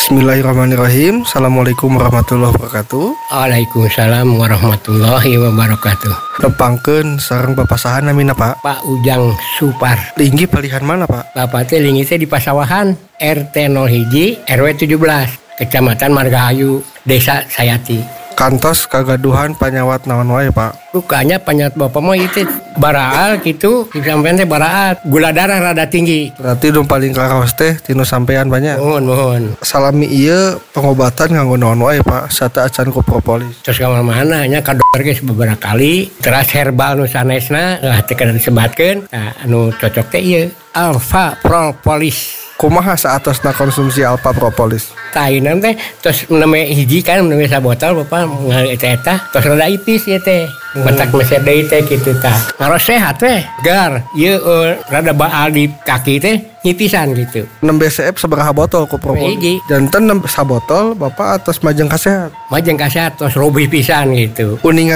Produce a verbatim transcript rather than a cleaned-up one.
Bismillahirrahmanirrahim. Assalamualaikum warahmatullahi wabarakatuh. Waalaikumsalam warahmatullahi wabarakatuh. Tepangkeun sareng papasahan namina Pak. Pak Ujang Supar. Linggi palihan mana Pak? Bapak teh linggi teh di Pasawahan, R T nol satu R W tujuh belas, Kecamatan Margahayu, Desa Sayati. Kantos kagaduhan panyawat naon wae Pak? Rukanya panyat bapak mah itu baraal gitu, sampean teh baraal, gula darah rada tinggi. Berarti nu paling karaos teh tinu sampean banyak. Mohon mohon. Salami ieu pengobatan nganggo naon wae Pak? Sata acan ku propolis. Terus ka mana nya ka dokter geus beberapa kali, teras herbal nu sanesna lah teh kada disebatkeun. Nah, anu cocok teh ieu Alpha Propolis. Kumaha saatosna konsumsi Alpha Propolis? Tainan teh tos neme hiji kan neme sabotol bapak ngali eta tos rada ipis ieu teh. Bentak meser deui teh kitu tah. Ngaros sehat teh, gar. Ieu uh, rada baal di kaki teh nyipisan gitu. enam B C F sabaraha botol ku propolis? Hiji. Janten enam sabotol Bapak atas majeng kasehat. Majeng kasehat tos robih pisan gitu. Uninga